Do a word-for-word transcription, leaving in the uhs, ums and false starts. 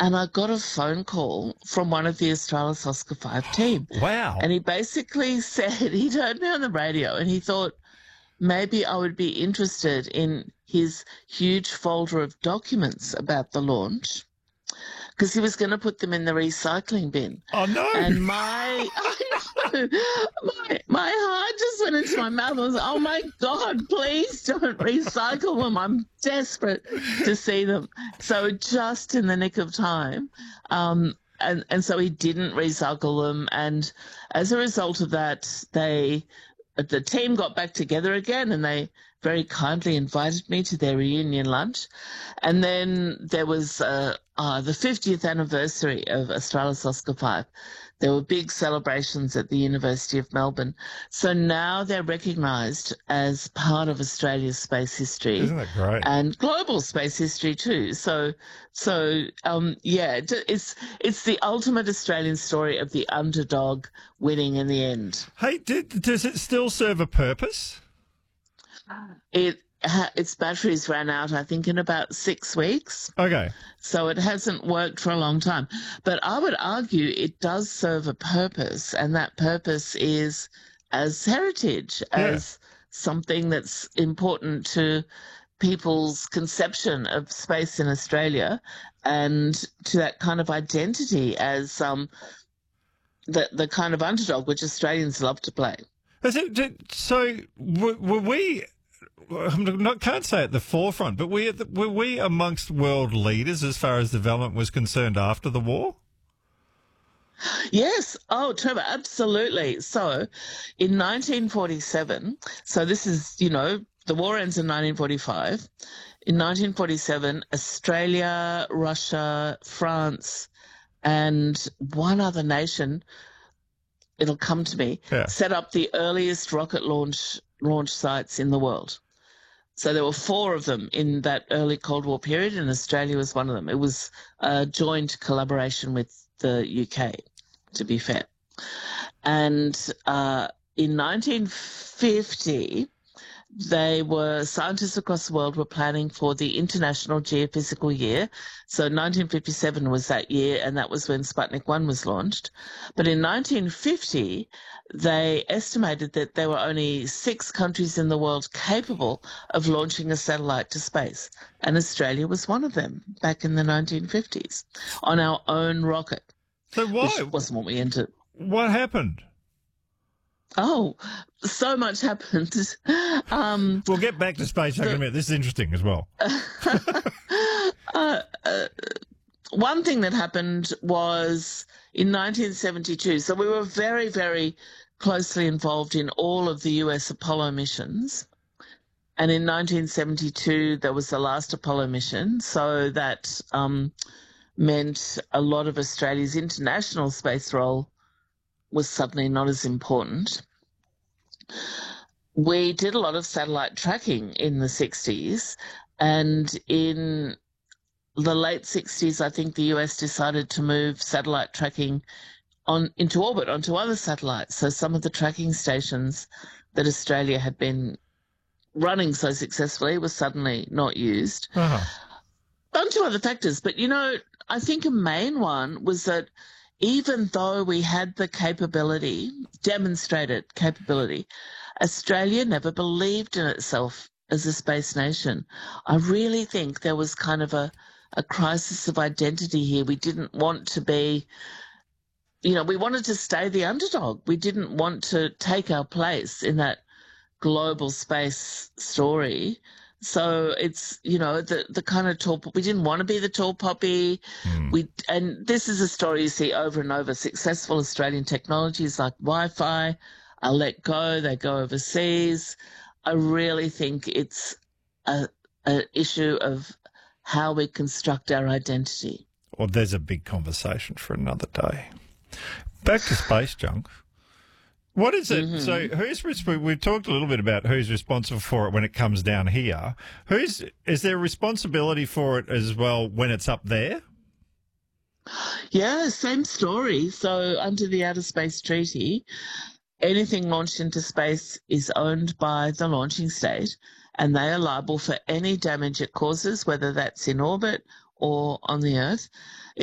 and I got a phone call from one of the Australis Oscar five team. Wow. And he basically said, he'd heard me on the radio and he thought maybe I would be interested in his huge folder of documents about the launch because he was going to put them in the recycling bin. Oh, no. And my, I know, my, my heart just went into my mouth. I was like, oh, my God, please don't recycle them. I'm desperate to see them. So just in the nick of time, um, and, and so he didn't recycle them. And as a result of that, they the team got back together again and they very kindly invited me to their reunion lunch. And then there was uh, uh, the fiftieth anniversary of Australis Oscar five. There were big celebrations at the University of Melbourne. So now they're recognised as part of Australia's space history. Isn't that great? And global space history too. So, so um, yeah, it's it's the ultimate Australian story of the underdog winning in the end. Hey, did, does it still serve a purpose? It its batteries ran out, I think, in about six weeks. Okay. So it hasn't worked for a long time. But I would argue it does serve a purpose, and that purpose is as heritage, Yeah. as something that's important to people's conception of space in Australia and to that kind of identity as um, the, the kind of underdog which Australians love to play. Is it, did, so were, were we, I not, can't say at the forefront, but we, were we amongst world leaders as far as development was concerned after the war? Yes. Oh, Trevor, absolutely. So in nineteen forty-seven, so this is, you know, the war ends in nineteen forty-five. In nineteen forty-seven, Australia, Russia, France, and one other nation, it'll come to me, Yeah. set up the earliest rocket launch launch sites in the world. So there were four of them in that early Cold War period, and Australia was one of them. It was a joint collaboration with the U K, to be fair. And uh, in nineteen fifty, they were, scientists across the world were planning for the International Geophysical Year. So nineteen fifty-seven was that year, and that was when Sputnik one was launched. But in nineteen fifty, they estimated that there were only six countries in the world capable of launching a satellite to space. And Australia was one of them back in the nineteen fifties on our own rocket. So why? Which wasn't what we entered. What happened? Oh, so much happened. Um, We'll get back to space in a minute. This is interesting as well. uh, uh, one thing that happened was in nineteen seventy-two, so we were very, very closely involved in all of the U S Apollo missions. And in nineteen seventy-two, there was the last Apollo mission, so that um, meant a lot of Australia's international space role was suddenly not as important. We did a lot of satellite tracking in the sixties, and in the late sixties, I think the U S decided to move satellite tracking on into orbit onto other satellites. So some of the tracking stations that Australia had been running so successfully were suddenly not used. Uh-huh. Bunch of other factors, but you know, I think a main one was that even though we had the capability, demonstrated capability, Australia never believed in itself as a space nation. I really think there was kind of a, a crisis of identity here. We didn't want to be, you know, we wanted to stay the underdog. We didn't want to take our place in that global space story. So it's, you know, the, the kind of tall, we didn't want to be the tall poppy. Mm. We, and this is a story you see over and over. Successful Australian technologies like Wi-Fi are let go, they go overseas. I really think it's a, a issue of how we construct our identity. Well, there's a big conversation for another day. Back to space junk. What is it? Mm-hmm. So who's resp- we've talked a little bit about who's responsible for it when it comes down here. Who's is there responsibility for it as well when it's up there? Yeah, same story. So under the Outer Space Treaty, anything launched into space is owned by the launching state, and they are liable for any damage it causes, whether that's in orbit or on the Earth.